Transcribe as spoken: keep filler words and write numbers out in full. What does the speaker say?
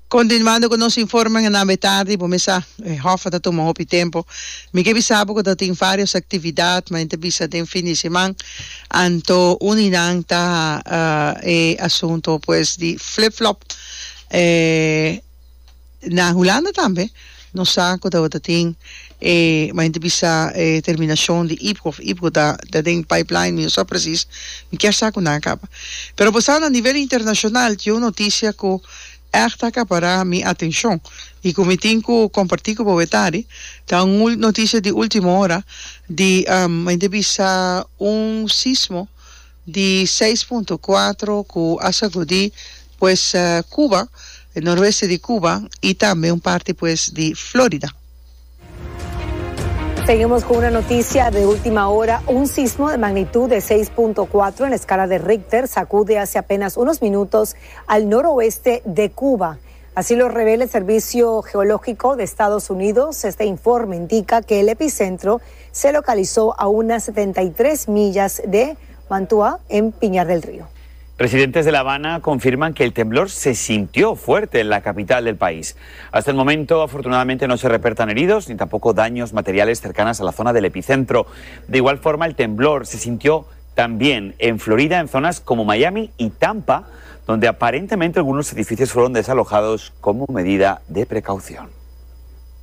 Continuando con los informes en la tarde, por mesa, hofa da toma hopi tempo. Mi que bisabo que tem várias atividades, mas bisa tem fim de semana, anto uninang ta uh, e assunto pues de flip-flop eh, na Holanda também, no saco da tem e mas bisa eh, terminação de Ipco, Ipco da da tem pipeline, não só preciso, me quer saco na capa. Pero pues a nível internacional, tinha notícia que echt acaparar mi atención y como tengo compartir con Bovetari, da una noticia de última hora de um, bisa un sismo de seis punto cuatro que ha sacudido pues uh, Cuba, el noroeste de Cuba y también un parte pues de Florida. Seguimos con una noticia de última hora. Un sismo de magnitud de seis punto cuatro en la escala de Richter sacude hace apenas unos minutos al noroeste de Cuba. Así lo revela el Servicio Geológico de Estados Unidos. Este informe indica que el epicentro se localizó a unas setenta y tres millas de Mantua, en Pinar del Río. Residentes de La Habana confirman que el temblor se sintió fuerte en la capital del país. Hasta el momento, afortunadamente, no se reportan heridos ni tampoco daños materiales cercanas a la zona del epicentro. De igual forma, el temblor se sintió también en Florida, en zonas como Miami y Tampa, donde aparentemente algunos edificios fueron desalojados como medida de precaución.